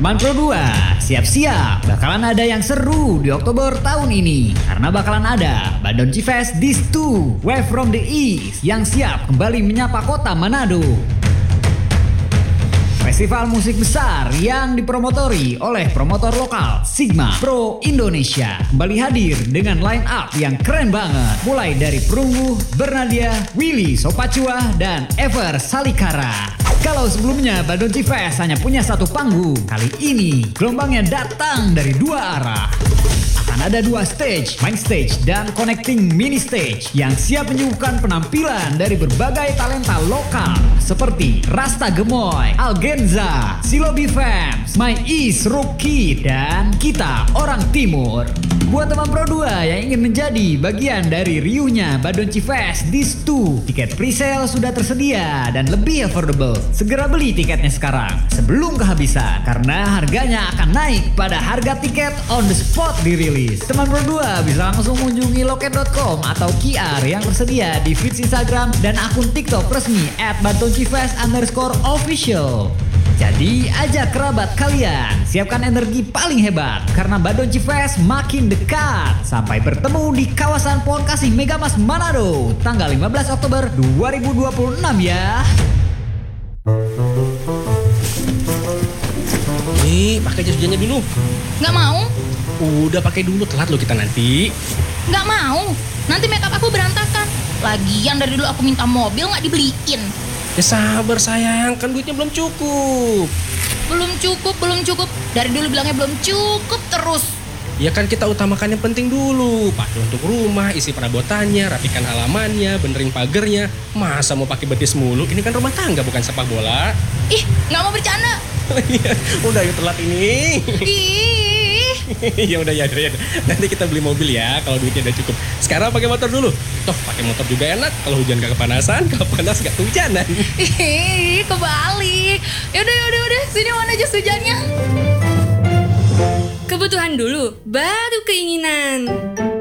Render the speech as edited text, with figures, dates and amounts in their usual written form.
Teman Pro 2, siap-siap bakalan ada yang seru di Oktober tahun ini. Karena bakalan ada Bandung G-Fest Dis 2 Wave from the East yang siap kembali menyapa kota Manado. Festival musik besar yang dipromotori oleh promotor lokal Sigma Pro Indonesia kembali hadir dengan line up yang keren banget. Mulai dari Perunggu, Bernadia, Willy Sopacua, dan Ever Salikara. Kalau sebelumnya Bandung G-Fest hanya punya satu panggung, kali ini gelombangnya datang dari dua arah. Akan ada dua stage, main stage dan connecting mini stage yang siap menyuguhkan penampilan dari berbagai talenta lokal seperti Rasta Gemoy, Algenza, Silobi Fams, My Is Rookie, dan kita Orang Timur. Buat teman Pro 2 yang ingin menjadi bagian dari riuhnya Bandung G-Fest Dis 2, tiket presale sudah tersedia dan lebih affordable. Segera beli tiketnya sekarang sebelum kehabisan karena harganya akan naik pada harga tiket on the spot dirilis. Teman Pro 2 bisa langsung mengunjungi loket.com atau QR yang tersedia di feed Instagram dan akun TikTok resmi @bandungcfest_official. Jadi ajak kerabat kalian, siapkan energi paling hebat karena Bandung G-Fest makin dekat. Sampai bertemu di kawasan Pohon Kasih Megamas Manado tanggal 15 Oktober 2026 ya. Nih, pakai jas hujannya dulu. Nggak mau. Udah pakai dulu, telat lo kita nanti. Nggak mau. Nanti makeup aku berantakan. Lagian dari dulu aku minta mobil nggak dibeliin. Ya sabar sayang, kan duitnya belum cukup. Belum cukup. Dari dulu bilangnya belum cukup terus. Ya kan kita utamakan yang penting dulu. Pakai untuk rumah, isi perabotannya, rapikan halamannya, benerin pagernya. Masa mau pakai betis mulu? Ini kan rumah tangga bukan sepak bola. Ih, nggak mau bercanda. Udah yuk telat ini. Ih. ya udah. Nanti kita beli mobil ya kalau duitnya udah cukup. Sekarang pakai motor dulu. Toh pakai motor juga enak. Kalau hujan gak kepanasan, kalau panas gak kehujanan. Ih, kebalik. Yaudah. Sini mana jas hujannya? Kebutuhan dulu, baru keinginan.